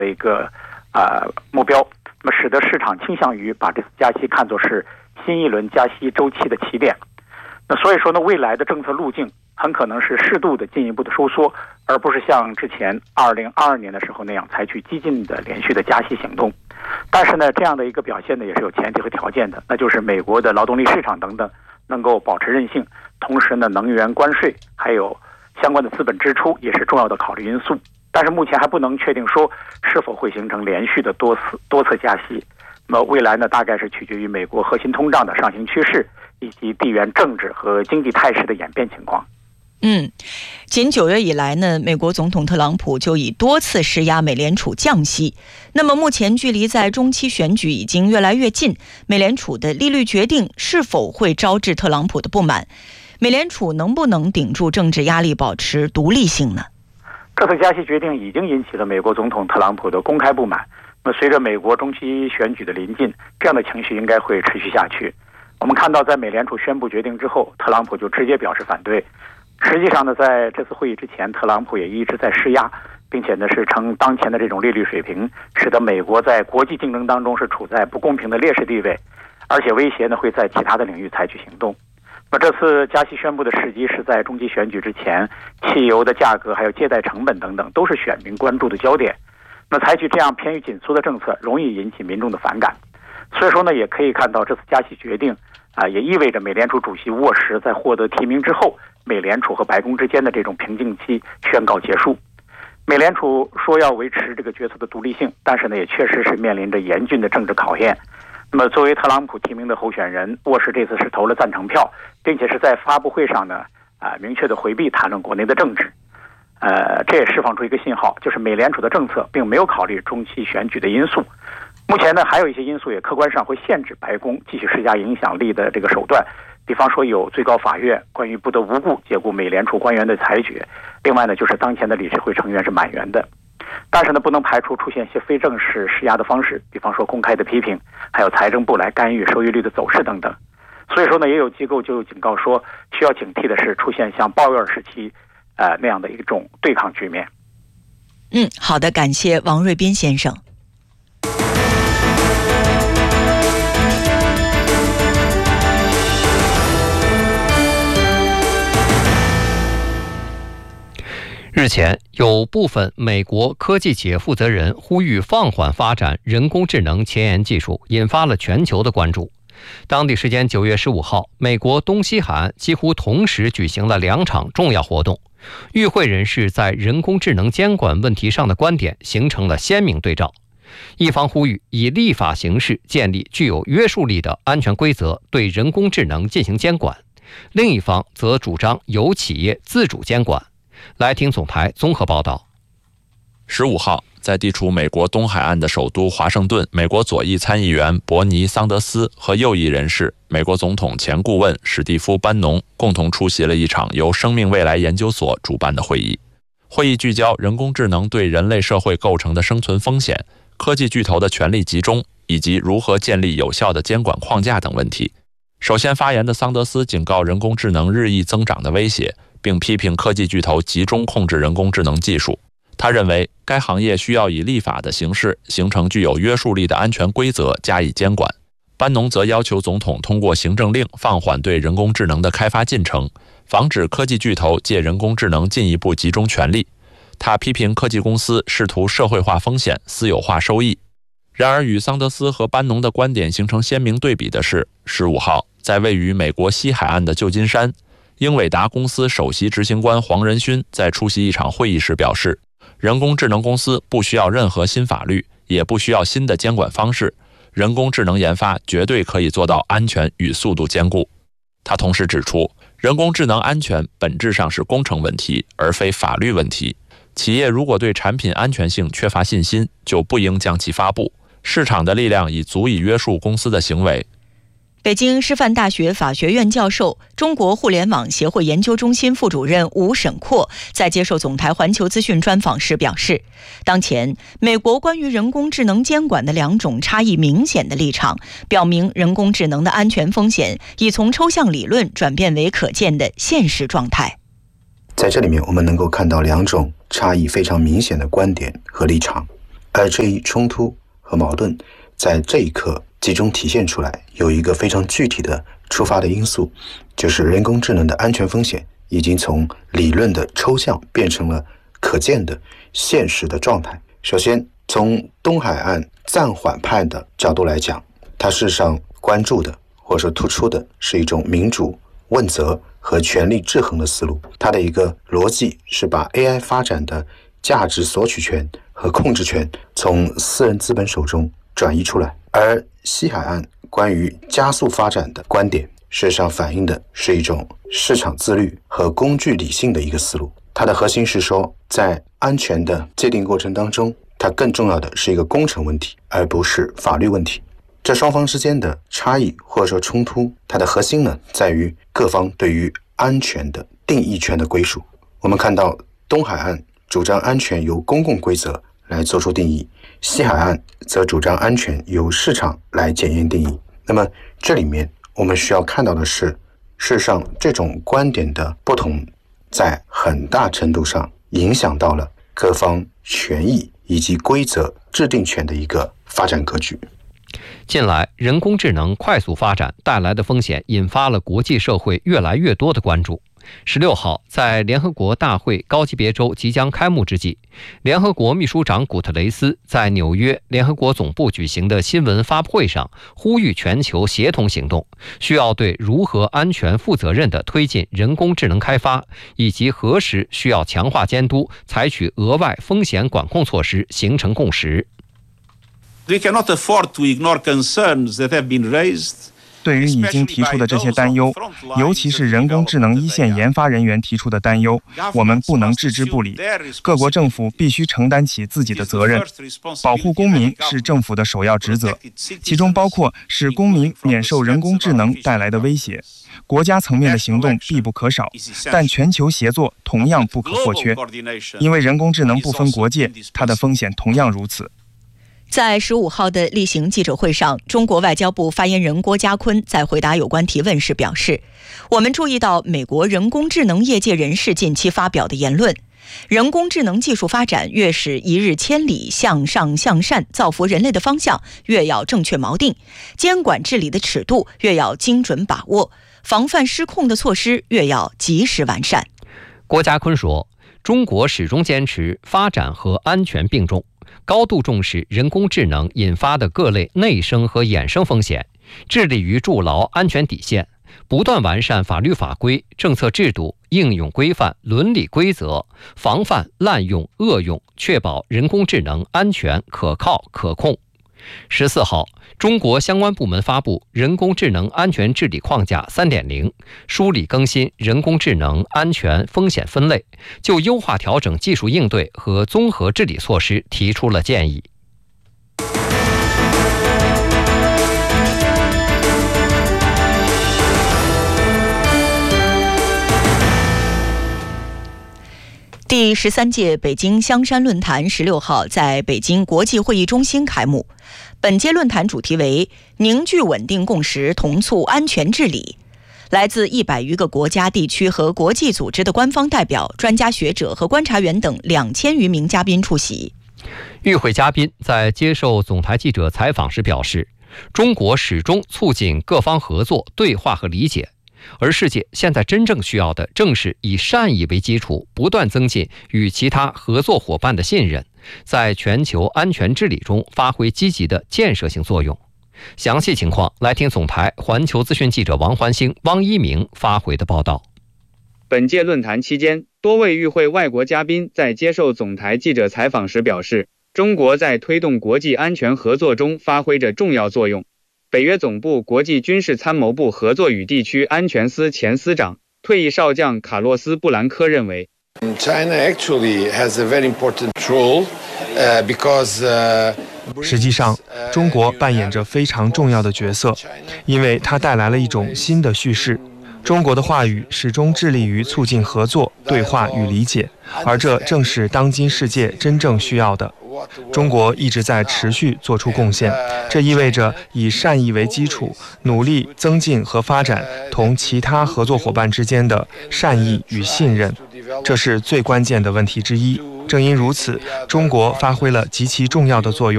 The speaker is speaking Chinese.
的一个目标，那么使得市场倾向于把这次加息看作是新一轮加息周期的起点。那所以说呢，未来的政策路径很可能是适度的进一步的收缩，而不是像之前2022年的时候那样采取激进的连续的加息行动。但是呢，这样的一个表现呢，也是有前提和条件的，那就是美国的劳动力市场等等能够保持韧性，同时呢，能源关税还有相关的资本支出也是重要的考虑因素。但是目前还不能确定说是否会形成连续的多次加息。那么未来呢，大概是取决于美国核心通胀的上行趋势，以及地缘政治和经济态势的演变情况。 仅9月以来呢，美国总统特朗普就已多次施压美联储降息。那么目前距离在中期选举已经越来越近，美联储的利率决定是否会招致特朗普的不满？美联储能不能顶住政治压力，保持独立性呢？ 这次加息决定已经引起了美国总统特朗普的公开不满。那么随着美国中期选举的临近，这样的情绪应该会持续下去。我们看到，在美联储宣布决定之后，特朗普就直接表示反对。实际上呢，在这次会议之前，特朗普也一直在施压，并且呢是称当前的这种利率水平使得美国在国际竞争当中是处在不公平的劣势地位，而且威胁呢会在其他的领域采取行动。那么这次加息宣布的时机是在中期选举之前，汽油的价格还有借贷成本等等都是选民关注的焦点。那采取这样偏于紧缩的政策，容易引起民众的反感。所以说呢，也可以看到这次加息决定也意味着美联储主席沃什在获得提名之后，美联储和白宫之间的这种平静期宣告结束。美联储说要维持这个决策的独立性，但是呢，也确实是面临着严峻的政治考验。那么作为特朗普提名的候选人，沃什这次是投了赞成票，并且是在发布会上呢明确的回避谈论国内的政治。这也释放出一个信号，就是美联储的政策并没有考虑中期选举的因素。目前呢，还有一些因素也客观上会限制白宫继续施加影响力的这个手段，比方说有最高法院关于不得无故解雇美联储官员的裁决，另外呢就是当前的理事会成员是满员的。但是呢，不能排除出现一些非正式施压的方式，比方说公开的批评，还有财政部来干预收益率的走势等等。所以说呢，也有机构就警告说，需要警惕的是出现像鲍威尔时期那样的一种对抗局面。 好的，感谢王瑞斌先生。 日前，有部分美国科技企业负责人呼吁放缓发展人工智能前沿技术，引发了全球的关注。当地时间9月15号，美国东西海岸几乎同时举行了2场重要活动。与会人士在人工智能监管问题上的观点形成了鲜明对照。一方呼吁以立法形式建立具有约束力的安全规则，对人工智能进行监管；另一方则主张由企业自主监管。来听总台综合报道。 15号，在地处美国东海岸的首都华盛顿，美国左翼参议员伯尼·桑德斯和右翼人士美国总统前顾问史蒂夫·班农共同出席了一场由生命未来研究所主办的会议。会议聚焦人工智能对人类社会构成的生存风险、科技巨头的权力集中，以及如何建立有效的监管框架等问题。首先发言的桑德斯警告人工智能日益增长的威胁，并批评科技巨头集中控制人工智能技术。他认为该行业需要以立法的形式形成具有约束力的安全规则加以监管。班农则要求总统通过行政令放缓对人工智能的开发进程，防止科技巨头借人工智能进一步集中权力。他批评科技公司试图社会化风险、私有化收益。然而与桑德斯和班农的观点形成鲜明对比的是，15号在位于美国西海岸的旧金山，英伟达公司首席执行官黄仁勋在出席一场会议时表示，人工智能公司不需要任何新法律，也不需要新的监管方式，人工智能研发绝对可以做到安全与速度兼顾。他同时指出，人工智能安全本质上是工程问题，而非法律问题。企业如果对产品安全性缺乏信心，就不应将其发布。市场的力量已足以约束公司的行为。 北京师范大学法学院教授、中国互联网协会研究中心副主任吴沈阔在接受总台环球资讯专访时表示，当前美国关于人工智能监管的2种差异明显的立场，表明人工智能的安全风险已从抽象理论转变为可见的现实状态。 在这里面我们能够看到2种差异非常明显的观点和立场。 而这一冲突和矛盾在这一刻集中体现出来，有一个非常具体的触发的因素，就是人工智能的安全风险已经从理论的抽象变成了可见的现实的状态。首先，从东海岸暂缓派的角度来讲，它事实上关注的或者说突出的是一种民主问责和权力制衡的思路。它的一个逻辑是把 AI 发展的价值索取权和控制权从私人资本手中转移出来。而西海岸关于加速发展的观点，事实上反映的是一种市场自律和工具理性的一个思路。它的核心是说，在安全的界定过程当中，它更重要的是一个工程问题，而不是法律问题。这双方之间的差异或者说冲突，它的核心呢，在于各方对于安全的定义权的归属。我们看到东海岸主张安全由公共规则来做出定义，西海岸则主张安全由市场来检验定义。那么这里面我们需要看到的是，事实上这种观点的不同，在很大程度上影响到了各方权益以及规则制定权的一个发展格局。 近来，人工智能快速发展带来的风险引发了国际社会越来越多的关注。16号，在联合国大会高级别周即将开幕之际，联合国秘书长古特雷斯在纽约联合国总部举行的新闻发布会上，呼吁全球协同行动，需要对如何安全负责任地推进人工智能开发，以及何时需要强化监督、采取额外风险管控措施形成共识。 We cannot afford to ignore concerns that have been raised. 对于已经提出的这些担忧，尤其是人工智能一线研发人员提出的担忧，我们不能置之不理。各国政府必须承担起自己的责任，保护公民是政府的首要职责，其中包括使公民免受人工智能带来的威胁。国家层面的行动必不可少，但全球协作同样不可或缺，因为人工智能不分国界，它的风险同样如此。 在15号的例行记者会上，中国外交部发言人郭家坤在回答有关提问时表示，我们注意到美国人工智能业界人士近期发表的言论，人工智能技术发展越是一日千里，向上向善，造福人类的方向越要正确锚定，监管治理的尺度越要精准把握，防范失控的措施越要及时完善。 郭家坤说，中国始终坚持发展和安全并重，高度重视人工智能引发的各类内生和衍生风险，致力于筑牢安全底线，不断完善法律法规、政策制度、应用规范、伦理规则，防范滥用、恶用，确保人工智能安全、可靠、可控。14号，中国相关部门发布《人工智能安全治理框架 3.0》，梳理更新人工智能安全风险分类，就优化调整技术应对和综合治理措施提出了建议。 第13届北京香山论坛16号在北京国际会议中心开幕。本届论坛主题为凝聚稳定共识，同促安全治理。来自100余个国家、地区和国际组织的官方代表、专家学者和观察员等2000余名嘉宾出席。 与会嘉宾在接受总台记者采访时表示，中国始终促进各方合作、对话和理解，而世界现在真正需要的正是以善意为基础，不断增进与其他合作伙伴的信任，在全球安全治理中发挥积极的建设性作用。详细情况来听总台环球资讯记者王环星、汪一鸣发回的报道。 本届论坛期间，多位与会外国嘉宾在接受总台记者采访时表示，中国在推动国际安全合作中发挥着重要作用。北约总部国际军事参谋部合作与地区安全司前司长、退役少将卡洛斯·布兰科认为， China actually has a very important role because 实际上，中国扮演着非常重要的角色，因为它带来了一种新的叙事。中国的话语始终致力于促进合作、对话与理解，而这正是当今世界真正需要的。中国一直在持续做出贡献，这意味着以善意为基础，努力增进和发展同其他合作伙伴之间的善意与信任，这是最关键的问题之一。 正因如此，中国发挥了极其重要的作用。